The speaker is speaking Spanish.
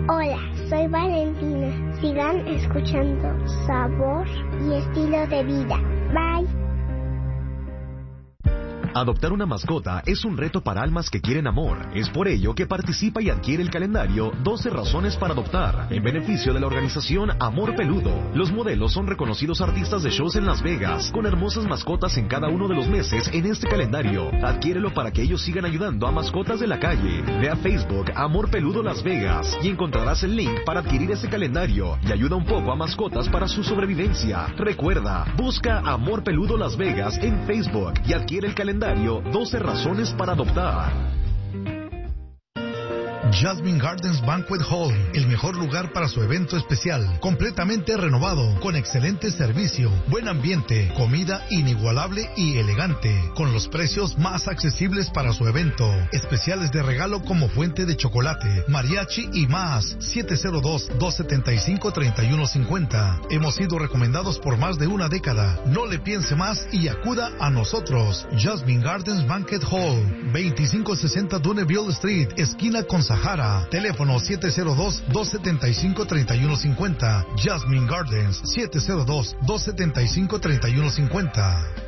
Hola, soy Valentina. Sigan escuchando Sabor y Estilo de Vida. Bye. Adoptar una mascota es un reto para almas que quieren amor. Es por ello que participa y adquiere el calendario 12 razones para adoptar, en beneficio de la organización Amor Peludo. Los modelos son reconocidos artistas de shows en Las Vegas, con hermosas mascotas en cada uno de los meses en este calendario. Adquiérelo para que ellos sigan ayudando a mascotas de la calle. Ve a Facebook Amor Peludo Las Vegas y encontrarás el link para adquirir este calendario y ayuda un poco a mascotas para su sobrevivencia. Recuerda, busca Amor Peludo Las Vegas en Facebook y adquiere el calendario 12 razones para adoptar. Jasmine Gardens Banquet Hall, el mejor lugar para su evento especial, completamente renovado, con excelente servicio, buen ambiente, comida inigualable y elegante, con los precios más accesibles para su evento, especiales de regalo como fuente de chocolate, mariachi y más. 702-275-3150. Hemos sido recomendados por más de una década. No le piense más y acuda a nosotros. Jasmine Gardens Banquet Hall, 2560 Duneville Street, esquina con Sahara. Teléfono 702-275-3150. Jasmine Gardens, 702-275-3150.